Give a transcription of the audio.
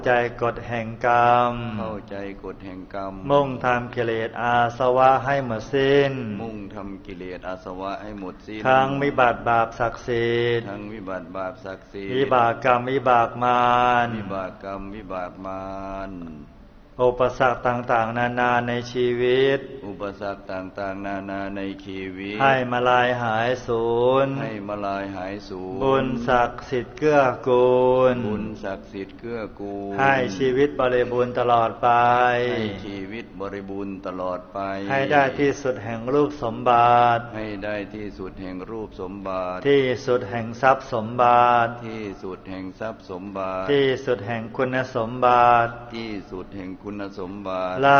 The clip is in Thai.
ใจกฎแห่งกรรมเข้าใจกฎแห่งกรรมมุ่งทำกิเลสอาสวะให้หมดสิ้นมุ่งทำกิเลสอาสวะให้หมดสิ้นทั้งวิบัติบาปศักดิ์สิทธิ์ทั้งวิบัติบาปศักดิ์สิทธิ์วิบากกรรมวิบากมารวิบากกรรมวิบากมารอุปสรรคต่างๆนานาในชีวิตอุปสรรคต่างๆนานาในชีวิตให้มาลายหายสูญให้มาลายหายสูญบุญศักดิ์สิทธิ์เกื้อกูลบุญศักดิ์สิทธิ์เกื้อกูลให้ชีวิตบริบูรณ์ตลอดไปให้ชีวิตบริบูรณ์ตลอดไปให้ได้ที่สุดแห่งรูปสมบัติให้ได้ที่สุดแห่งรูปสมบัติที่สุดแห่งทรัพย์สมบัติที่สุดแห่งทรัพย์สมบัติที่สุดแห่งคุณสมบัติที่สุดแห่งคุณสมบัติลา